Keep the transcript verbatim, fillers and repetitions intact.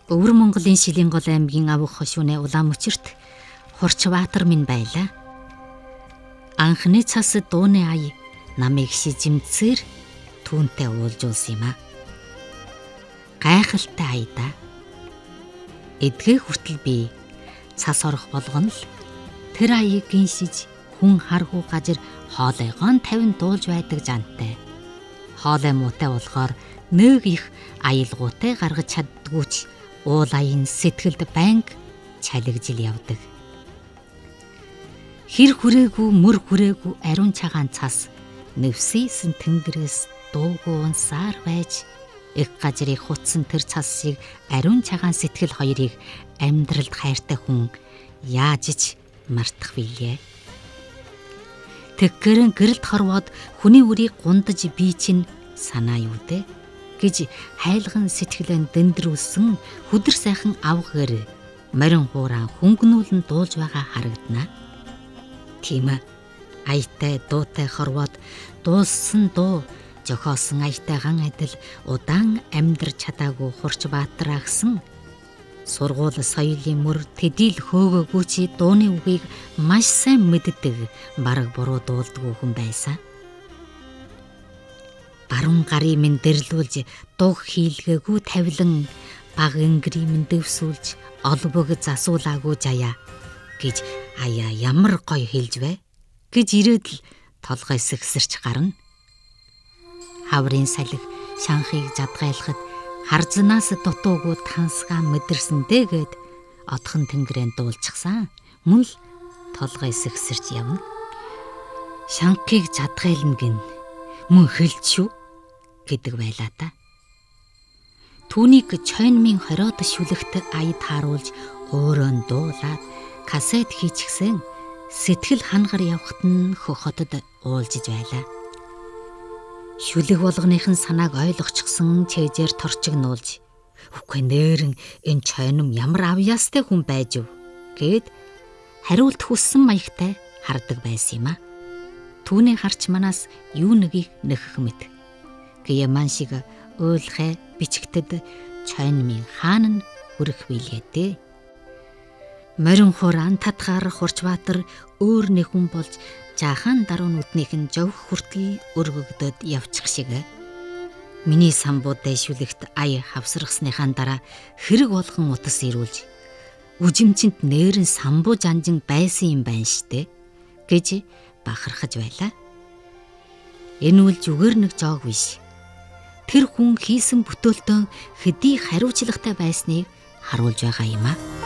Өвөр Монголын Шилэнгол аймгийн Авах хошууны Улаанмөчирт Хурчбаатар минь байлаа. Анхны цас дууны ая намайг шижимцээр түүнтэй уулзуулсан юм а. Гайхалтай аяда. Эдгээ хүртэл би цас орох болгоно л тэр аяыг гиншиж хүн харгу гажир хоолойгоо тавин дуулж байдаг жантай. Хоолой муутай болохоор нэг их аялгуутай гаргаж чаддгүйч уул аян сэтгэлд банг чалигжил явдаг. Хэр хүрээгүй мөр хүрээгүй ариун цагаан цас нэвсийсэн тэнгэрээс дуугүй унсаар байж их гажрыг хутсан тэр цасыг ариун цагаан сэтгэл хоёрыг амьдралд хайртай хүн яаж ч мартах вийлээ. Тэггэрэн гэрэлд хорвоод хүний үрийг гундаж би чинь санаа юу дээ гэж хайлган сэтгэлэн дэндрүүлсэн хүдэр сайхан авгэр морин хууран хөнгнүүлэн дуулж байгаа харагдана. Тийм ээ. Аятай дуутай хорвоод дуулсан дуу жохоосон аятай ган адил удаан амьдарч чадаагүй Хурчбаатар агсан сургууль соёлын мөр тэдийл хөөгөөгүй чи дууны үгийг маш сайн мэддэг бараг буруу дуулдаггүй хүн байсан. Баруун гарыг минь дэрлүүлж дуг хийлгээгүй тавилан баг ингэрийг минь дэвсүүлж олбог засуулаагүй жаяа гэж аяа ямар гоё хэлж вэ гэж ирээд л толгой сэгсэрч гарна. Хаврын салхи шанхыг задгайлахад харзнаас дутуугүй тансгаа мэдэрсэндээ гээд отхон тэнгэрэн дуулчихсан. Мөн л толгой сэгсэрч явна. Шанхыг задгайлна гин мөн хэлж шүү гэдэг байлаа та. Түүнийг чойнмын хориод шүлэгт аяд харуулж өөрөө дуулаад касет хийчихсэн сэтгэл хангар явахт нь хөхөтөд уулжиж байлаа. Шүлэг болгоныхын санааг ойлгочихсон чэжээр торчигнуулж үгүй нэрэн энэ чойном ямар авьяастай хүн байж вэ гэд хариулт хүссэн маягтай хардаг байсан юм а. Түүний харч манаас юу нэгийг нөхөх мэт. Гэман шиг уйлхай бичгтэд чойнмын хаан нь хүрэх билгээдээ. Морин хууран татгаар Хурчбаатар өөр нэг хүн болж жаахан даруй нүднийх нь жов хүртэл өргөгдөд явчих шиг. Миний самбуу дэшүлэгт ая хавсрахсныхаа дараа хэрэг болгон утас ирүүлж үжимчэнд нээрэн самбуу жанжин байсан юм байна штэ гэж бахархаж байлаа. Энэ үл зүгээр нэг жоог биш. Тэр хүн хийсэн бүтээлтөө хэдий хариуцлагатай байсныг харуулж байгаа юм а.